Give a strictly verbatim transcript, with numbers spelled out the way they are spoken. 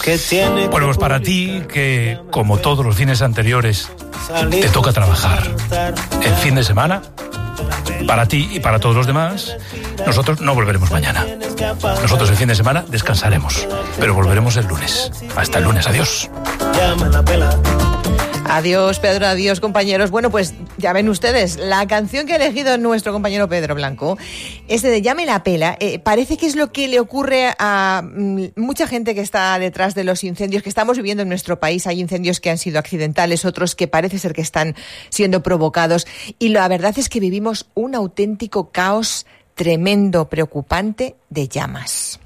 Bueno, pues para ti, que como todos los fines anteriores te toca trabajar el fin de semana, para ti y para todos los demás, nosotros no volveremos mañana. Nosotros el fin de semana descansaremos, pero volveremos el lunes. Hasta el lunes, adiós. Adiós, Pedro, adiós, compañeros. Bueno, pues ya ven ustedes, la canción que ha elegido nuestro compañero Pedro Blanco, este de Ya me la pela, eh, parece que es lo que le ocurre a mm, mucha gente que está detrás de los incendios que estamos viviendo en nuestro país. Hay incendios que han sido accidentales, otros que parece ser que están siendo provocados. Y la verdad es que vivimos un auténtico caos tremendo, preocupante de llamas.